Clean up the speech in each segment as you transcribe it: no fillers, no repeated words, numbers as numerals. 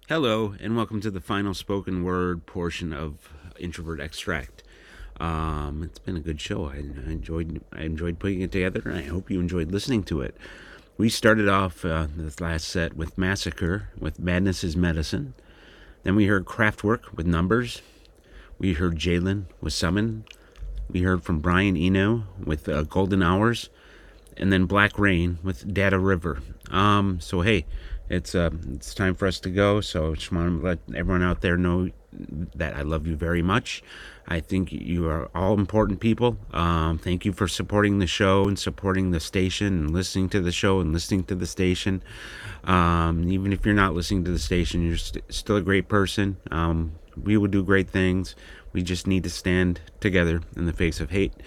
Hello, and welcome to the final spoken word portion of Introvert Extract. It's been a good show. I enjoyed putting it together, and I hope you enjoyed listening to it. We started off this last set with Massacre with Madness is Medicine. Then we heard Kraftwerk with Numbers. We heard Jalen with Summon. We heard from Brian Eno with Golden Hours, and then Black Rain with Data River. So hey, it's time for us to go. So I just want to let everyone out there know that I love you very much. I think you are all important people. Thank you for supporting the show and supporting the station and listening to the show and listening to the station. Even if you're not listening to the station, you're still a great person. We will do great things. We just need to stand together in the face of hate.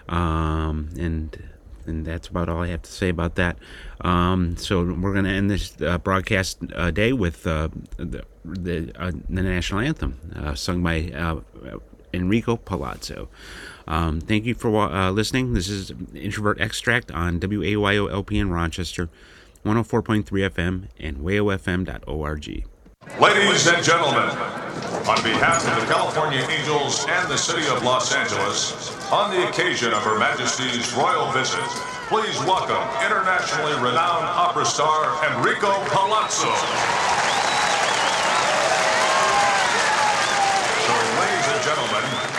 And that's about all I have to say about that. So we're going to end this broadcast day with the national anthem sung by Enrico Palazzo. Thank you for listening. This is Introvert Extract on WAYO-LP in Rochester, 104.3 FM, and wayofm.org. Ladies and gentlemen, on behalf of the California Angels and the City of Los Angeles, on the occasion of Her Majesty's royal visit, please welcome internationally renowned opera star Enrico Palazzo. So, ladies and gentlemen,